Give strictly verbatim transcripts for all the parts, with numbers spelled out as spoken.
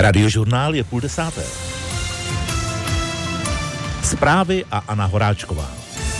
Radiožurnál je půl desáté. Zprávy a Anna Horáčková.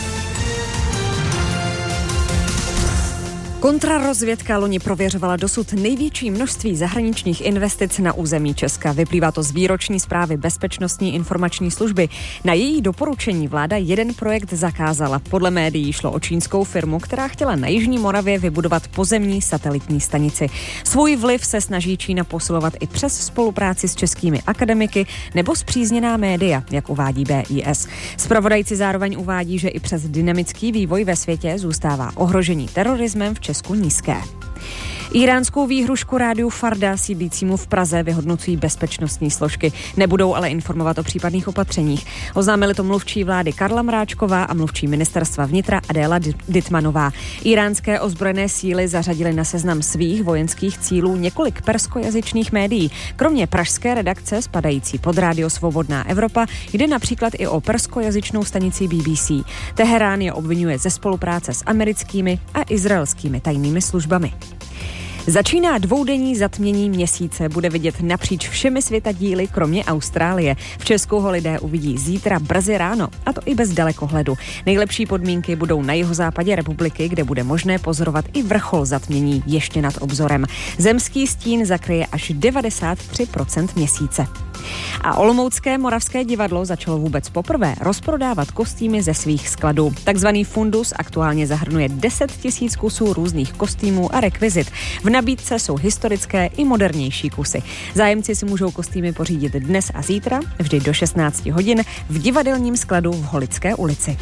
Kontrarozvědka loni prověřovala dosud největší množství zahraničních investic na území Česka. Vyplývá to z výroční zprávy Bezpečnostní informační služby. Na její doporučení vláda jeden projekt zakázala. Podle médií šlo o čínskou firmu, která chtěla na Jižní Moravě vybudovat pozemní satelitní stanici. Svůj vliv se snaží Čína posilovat i přes spolupráci s českými akademiky nebo spřízněná média, jak uvádí B I S. Zpravodajci zároveň uvádí, že i přes dynamický vývoj ve světě zůstává ohrožení terorismem v Česku nízké. Íránskou výhrušku rádiu Farda sídlícímu v Praze vyhodnocují bezpečnostní složky. Nebudou ale informovat o případných opatřeních. Oznámili to mluvčí vlády Karla Mráčková a mluvčí ministerstva vnitra Adéla Dittmanová. Íránské ozbrojené síly zařadily na seznam svých vojenských cílů několik perskojazyčných médií. Kromě pražské redakce spadající pod rádio Svobodná Evropa jde například i o perskojazyčnou stanici B B C. Teherán je obvinuje ze spolupráce s americkými a izraelskými tajnými službami. Začíná dvoudenní zatmění měsíce, bude vidět napříč všemi světadíly, kromě Austrálie. V Česku ho lidé uvidí zítra brzy ráno, a to i bez dalekohledu. Nejlepší podmínky budou na jihozápadě republiky, kde bude možné pozorovat i vrchol zatmění ještě nad obzorem. Zemský stín zakryje až devadesát tři procent měsíce. A olomoucké Moravské divadlo začalo vůbec poprvé rozprodávat kostýmy ze svých skladů. Takzvaný fundus aktuálně zahrnuje deset tisíc kusů různých kostýmů a rekvizit. V nabídce jsou historické i modernější kusy. Zájemci si můžou kostýmy pořídit dnes a zítra, vždy do šestnáct hodin, v divadelním skladu v Holické ulici.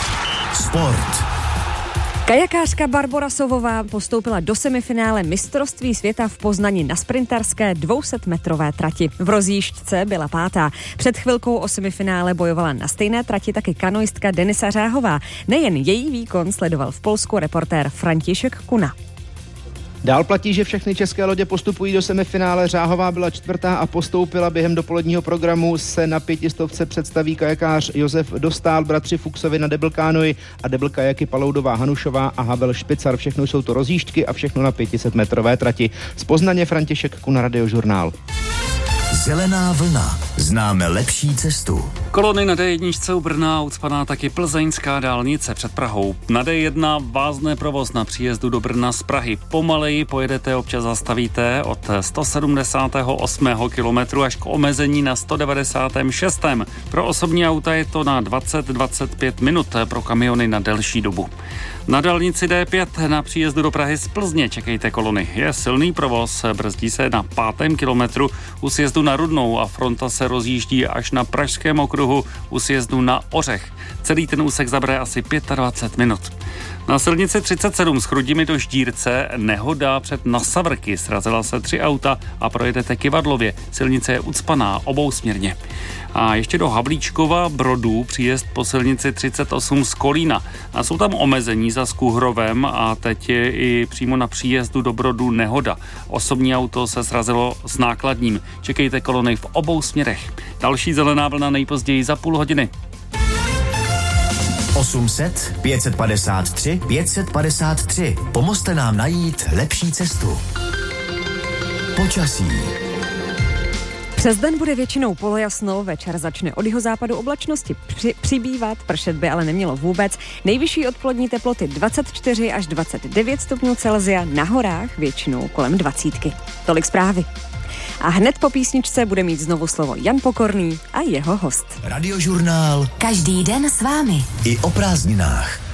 Sport. Kajakářka Barbora Sovová postoupila do semifinále mistrovství světa v Poznani na sprinterské dvousetmetrové trati. V rozjížďce byla pátá. Před chvilkou o semifinále bojovala na stejné trati taky kanoistka Denisa Řáhová. Nejen její výkon sledoval v Polsku reportér František Kuna. Dál platí, že všechny české lodě postupují do semifinále. Řáhová byla čtvrtá a postoupila. Během dopoledního programu se na pětistovce představí kajakář Josef Dostál, bratři Fuchsovi na double kánoi a double kajaky Paloudová Hanušová a Havel Špicar. Všechno jsou to rozjížďky a všechno na pětisetmetrové trati. Z Poznaně František Kuna, Radiožurnál. Zelená vlna. Známe lepší cestu. Kolony na D jedna u Brna ucpaná taky plzeňská dálnice před Prahou. Na D jedna vázne provoz na příjezdu do Brna z Prahy. Pomaleji pojedete, občas zastavíte od sto sedmdesátého osmého kilometru až k omezení na sto devadesátém šestém Pro osobní auta je to na dvacet až dvacet pět minut, pro kamiony na delší dobu. Na dálnici D pět na příjezdu do Prahy z Plzně čekejte kolony. Je silný provoz, brzdí se na pátém kilometru u sjezdu na Rudnou a fronta se rozjíždí až na Pražském okruhu u sjezdu na Ořech. Celý ten úsek zabere asi dvacet pět minut. Na silnici třicet sedm s Chrudimi do Ždírce nehoda před Nasavrky. Srazila se tři auta a projedete Kivadlově. Silnice je ucpaná obousměrně. A ještě do Havlíčkova Brodů příjezd po silnici třicet osm z Kolína. A jsou tam omezení za Skuhrovem a teď je i přímo na příjezdu do Brodu nehoda. Osobní auto se srazilo s nákladním. Čekejte kolony v obou směrech. Další zelená vlna nejpozději za půl hodiny. osm set, pět set padesát tři, pět set padesát tři. Pomozte nám najít lepší cestu. Počasí. Přes den bude většinou polojasno, večer začne od jihozápadu oblačnosti při, přibývat, pršet by ale nemělo vůbec. Nejvyšší odpolední teploty dvacet čtyři až dvacet devět stupňů Celsia, na horách většinou kolem dvacítky. Tolik zprávy. A hned po písničce bude mít znovu slovo Jan Pokorný a jeho host. Radiožurnál. Každý den s vámi. I o prázdninách.